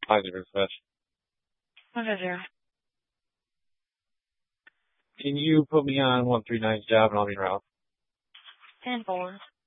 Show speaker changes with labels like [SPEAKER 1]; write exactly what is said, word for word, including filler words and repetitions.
[SPEAKER 1] Hi, Zero Fish.
[SPEAKER 2] Okay, zero.
[SPEAKER 1] Can you put me on one three nine's job and I'll be around?
[SPEAKER 2] Ten four.